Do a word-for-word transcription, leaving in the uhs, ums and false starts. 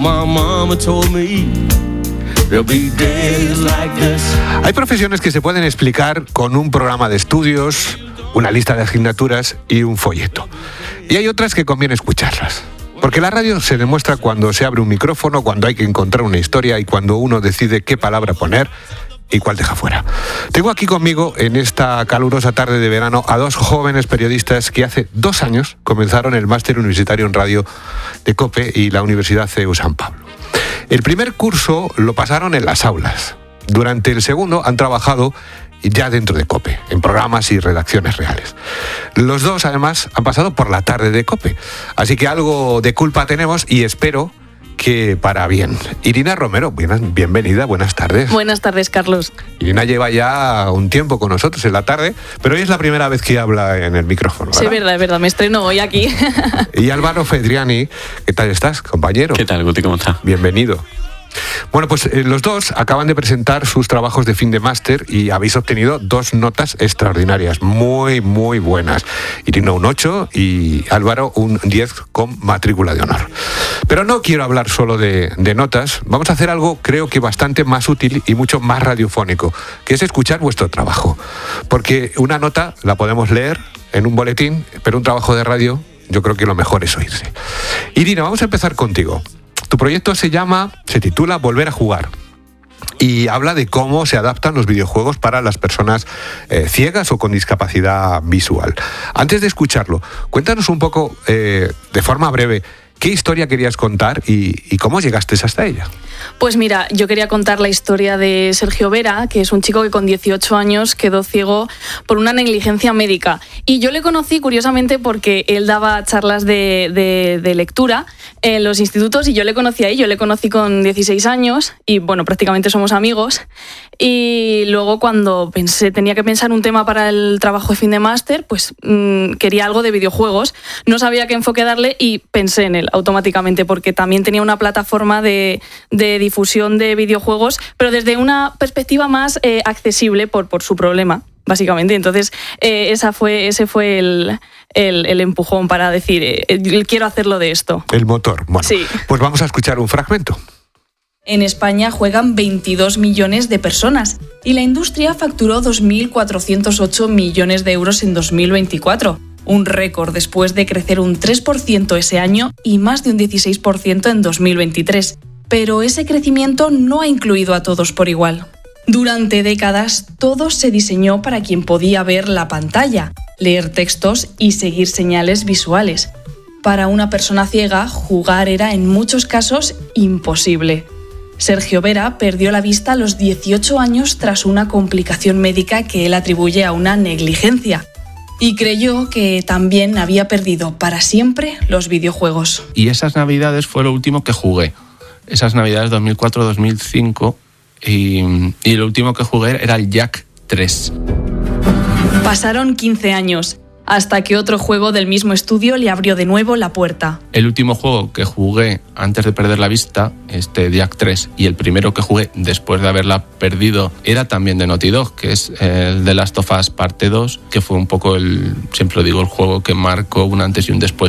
my mama told me there'll be days like this. Hay profesiones que se pueden explicar con un programa de estudios, una lista de asignaturas y un folleto. Y hay otras que conviene escucharlas. Porque la radio se demuestra cuando se abre un micrófono, cuando hay que encontrar una historia y cuando uno decide qué palabra poner y cuál deja fuera. Tengo aquí conmigo en esta calurosa tarde de verano a dos jóvenes periodistas que hace dos años comenzaron el máster universitario en radio de COPE y la Universidad C E U San Pablo. El primer curso lo pasaron en las aulas. Durante el segundo han trabajado ya dentro de COPE, en programas y redacciones reales. Los dos, además, han pasado por la tarde de COPE. Así que algo de culpa tenemos y espero que para bien. Irina Romero, bienvenida, buenas tardes. Buenas tardes, Carlos. Irina lleva ya un tiempo con nosotros en la tarde, pero hoy es la primera vez que habla en el micrófono, ¿verdad? Sí, es verdad, es verdad, me estreno hoy aquí. Y Álvaro Fedriani, ¿qué tal estás, compañero? ¿Qué tal, Guti? ¿Cómo estás? Bienvenido. Bueno, pues eh, los dos acaban de presentar sus trabajos de fin de máster y habéis obtenido dos notas extraordinarias, muy, muy buenas. Irina un ocho y Álvaro un diez con matrícula de honor. Pero no quiero hablar solo de, de notas, vamos a hacer algo creo que bastante más útil y mucho más radiofónico, que es escuchar vuestro trabajo. Porque una nota la podemos leer en un boletín, pero un trabajo de radio yo creo que lo mejor es oírse. Irina, vamos a empezar contigo. Tu proyecto se llama, se titula Volver a jugar y habla de cómo se adaptan los videojuegos para las personas eh, ciegas o con discapacidad visual. Antes de escucharlo, cuéntanos un poco, eh, de forma breve, ¿qué historia querías contar y, y cómo llegaste hasta ella? Pues mira, yo quería contar la historia de Sergio Vera, que es un chico que con dieciocho años quedó ciego por una negligencia médica. Y yo le conocí curiosamente porque él daba charlas de, de, de lectura en los institutos y yo le conocí ahí, yo le conocí con dieciséis años y bueno, prácticamente somos amigos. Y luego cuando pensé, tenía que pensar un tema para el trabajo de fin de máster, pues mmm, quería algo de videojuegos. No sabía qué enfoque darle y pensé en él automáticamente porque también tenía una plataforma de, de difusión de videojuegos, pero desde una perspectiva más eh, accesible por, por su problema, básicamente. Entonces, eh, esa fue, ese fue el, el, el empujón para decir, eh, quiero hacerlo de esto. El motor. Bueno, sí. Pues vamos a escuchar un fragmento. En España juegan veintidós millones de personas y la industria facturó dos mil cuatrocientos ocho millones de euros en dos mil veinticuatro. Un récord después de crecer un tres por ciento ese año y más de un dieciséis por ciento en dos mil veintitrés. Pero ese crecimiento no ha incluido a todos por igual. Durante décadas, todo se diseñó para quien podía ver la pantalla, leer textos y seguir señales visuales. Para una persona ciega, jugar era en muchos casos imposible. Sergio Vera perdió la vista a los dieciocho años tras una complicación médica que él atribuye a una negligencia. Y creyó que también había perdido para siempre los videojuegos. Y esas navidades fue lo último que jugué. Esas navidades dos mil cuatro dos mil cinco y, y lo último que jugué era el Jack tres. Pasaron quince años, hasta que otro juego del mismo estudio le abrió de nuevo la puerta. El último juego que jugué antes de perder la vista, este Jack tres, y el primero que jugué después de haberla perdido era también de Naughty Dog, que es el The Last of Us parte dos, que fue un poco el, siempre lo digo, el juego que marcó un antes y un después